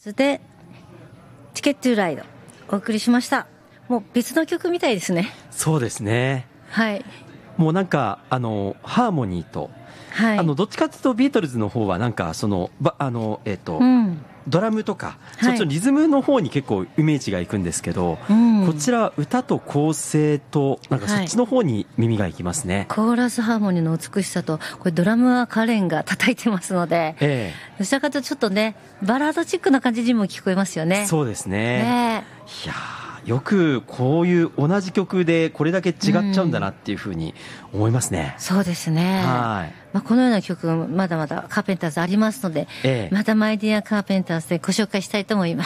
それでチケットゥーライドお送りしました。もう別の曲みたいですね。 そうですね。 はい。 もうなんかハーモニーと、 はい、 どっちかというとビートルズの方はなんかそのドラムとか、そっちのリズムの方に結構イメージがいくんですけど、こちらは歌と構成となんかそっちの方に耳がいきますね。 コーラスハーモニーの美しさと、これドラムはカレンが叩いてますので、どちらかというとちょっとねバラードチックな感じにも聞こえますよね。 そうですね。いやよくこういう同じ曲でこれだけ違っちゃうんだなっていうふうに思いますね。 そうですね。はい。このような曲まだまだカーペンターズありますので、またマイディアカーペンターズでご紹介したいと思います。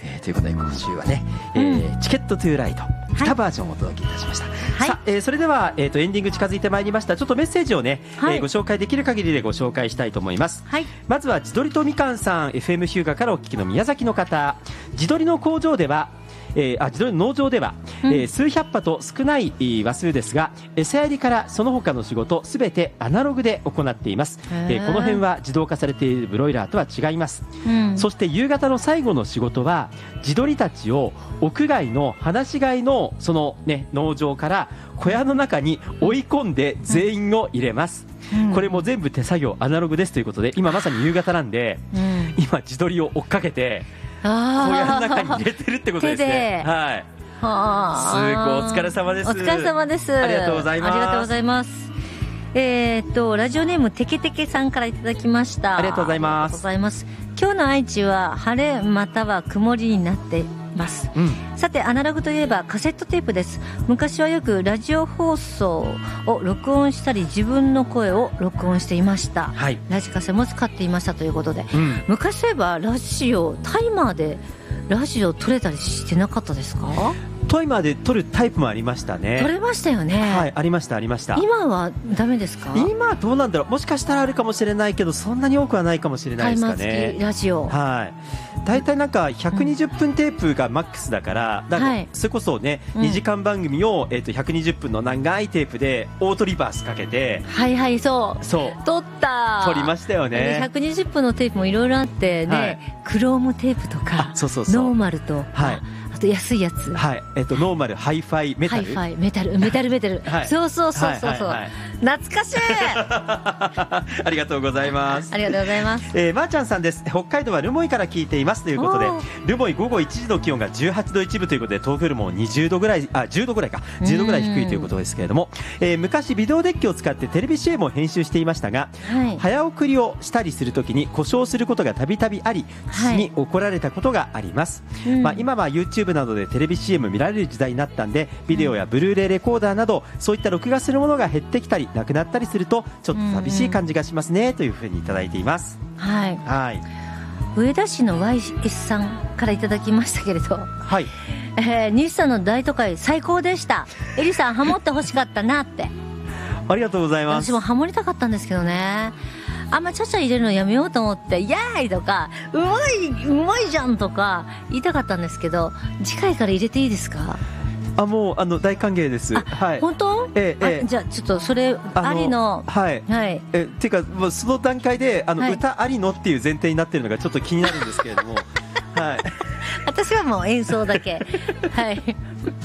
ということで今週はね、チケットトゥーライト2バージョンをお届けいたしました。はい、さあ、それでは、エンディング近づいてまいりました。ちょっとメッセージをね、ご紹介できる限りでご紹介したいと思います。はい、まずは自撮りとみかんさん FM 日向からお聞きの宮崎の方、自撮りの工場では自撮りの農場では、数百羽と少ない羽数ですが、餌やりからその他の仕事すべてアナログで行っています。この辺は自動化されているブロイラーとは違います。そして夕方の最後の仕事は自撮りたちを屋外の放し飼いのその、ね、農場から小屋の中に追い込んで全員を入れます。これも全部手作業アナログですということで、今まさに夕方なんで、今自撮りを追っかけて小屋の中に入れてるってことですね。はい。すごいお疲れ様です。 お疲れ様です。 ありがとうございます。 ありがとうございます。ラジオネームてけてけさんからいただきました。 ありがとうございます。 今日の愛知は晴れまたは曇りになってます。さてアナログといえばカセットテープです。昔はよくラジオ放送を録音したり自分の声を録音していました。はい、ラジカセも使っていましたということで、昔といえばラジオタイマーでラジオ撮れたりしてなかったですか？ タイマーで撮るタイプもありましたね。 撮れましたよね。 はい、ありましたありました。 今はダメですか？ 今はどうなんだろう。もしかしたらあるかもしれないけど、そんなに多くはないかもしれないですかね。 タイマー付きラジオ。 はい。だいたいなんか120分テープがマックスだから、だからそれこそね、2時間番組を120分の長いテープでオートリバースかけて、 はいはい、そう撮りましたよね。 120分のテープもいろいろあってね、クロームテープとかノーマルと、あと安いやつ、 はい、ノーマル、ハイファイ、メタル、 メタル、そうそうそうそうそう、懐かしいありがとうございます。 ありがとうございます。 まーちゃんさんです。北海道は留萌から聞いていますということで、留萌午後1時の気温が18度1分ということで、東京よりも20度ぐらい、10度ぐらいか、10度ぐらい低いということですけれども、昔ビデオデッキを使ってテレビ CM を編集していましたが、早送りをしたりするときに故障することがたびたびあり、父に怒られたことがあります。今は YouTubeなどでテレビ CM 見られる時代になったんで、ビデオやブルーレイレコーダーなどそういった録画するものが減ってきたりなくなったりするとちょっと寂しい感じがしますね、というふうにいただいています。はい、はい、 上田市の YS さんからいただきましたけれど、はい、西さんの大都会最高でした。エリさんハモってほしかったなって。 ありがとうございます。 私もハモりたかったんですけどね、あんまちゃちゃ入れるのやめようと思って、イエーイとかうまいじゃんとか言いたかったんですけど、次回から入れていいですか？ もう大歓迎です。はい、 本当？じゃあちょっとそれありの、 はいはい、っていうかもうその段階で歌ありのっていう前提になってるのがちょっと気になるんですけれどもはい、 私はもう演奏だけはい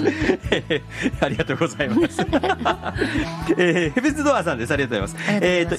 ありがとうございますヘブンズドアーさんです。ありがとうございます。